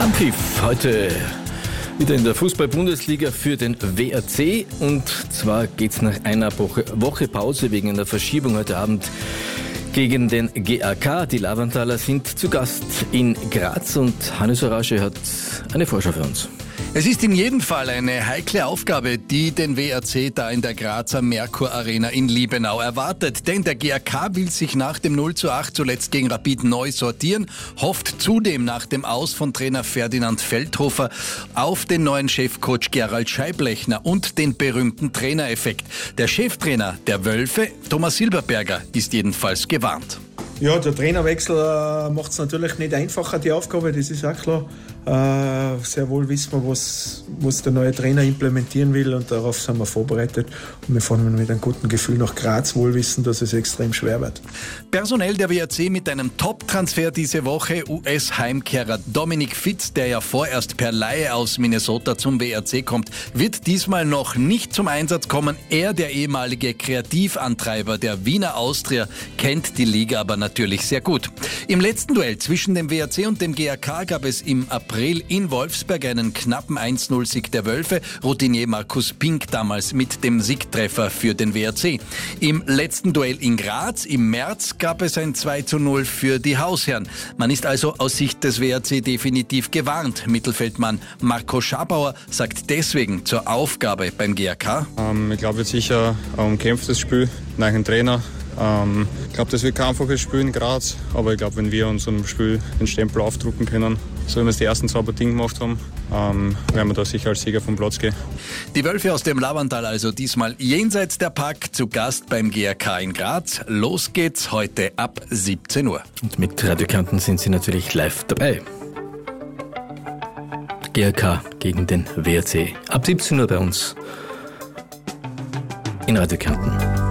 Anpfiff heute wieder in der Fußball-Bundesliga für den WRC. Und zwar geht es nach einer Woche Pause wegen einer Verschiebung heute Abend gegen den GAK. Die Lavantaler sind zu Gast in Graz und Hannes Orasche hat eine Vorschau für uns. Es ist in jedem Fall eine heikle Aufgabe, die den WRC da in der Grazer Merkur Arena in Liebenau erwartet. Denn der GAK will sich nach dem 0:8 zuletzt gegen Rapid neu sortieren, hofft zudem nach dem Aus von Trainer Ferdinand Feldhofer auf den neuen Chefcoach Gerald Scheiblechner und den berühmten Trainereffekt. Der Cheftrainer der Wölfe, Thomas Silberberger, ist jedenfalls gewarnt. Ja, der Trainerwechsel macht es natürlich nicht einfacher, die Aufgabe, das ist auch klar. Sehr wohl wissen wir, was der neue Trainer implementieren will und darauf sind wir vorbereitet. Und wir fahren mit einem guten Gefühl nach Graz, wohl wissen, dass es extrem schwer wird. Personell der WRC mit einem Top-Transfer diese Woche, US-Heimkehrer Dominik Fitz, der ja vorerst per Leihe aus Minnesota zum WRC kommt, wird diesmal noch nicht zum Einsatz kommen. Er, der ehemalige Kreativantreiber der Wiener Austria, kennt die Liga aber natürlich sehr gut. Im letzten Duell zwischen dem WRC und dem GAK gab es im April in Wolfsberg einen knappen 1:0-Sieg der Wölfe. Routinier Markus Pink damals mit dem Siegtreffer für den WRC. Im letzten Duell in Graz im März gab es ein 2:0 für die Hausherren. Man ist also aus Sicht des WRC definitiv gewarnt. Mittelfeldmann Marco Schabauer sagt deswegen zur Aufgabe beim GAK. Ich glaube, wird sicher ein umkämpftes Spiel nach dem Trainer. Ich glaube, das wird kein einfaches Spiel in Graz, aber ich glaube, wenn wir unserem Spiel den Stempel aufdrucken können, so wie wir es die ersten 2 Partien gemacht haben, werden wir da sicher als Sieger vom Platz gehen. Die Wölfe aus dem Lavantal also diesmal jenseits der Pack zu Gast beim GAK in Graz. Los geht's heute ab 17 Uhr. Und mit Radio Kärnten sind Sie natürlich live dabei. GAK gegen den WRC. Ab 17 Uhr bei uns in Radio Kärnten.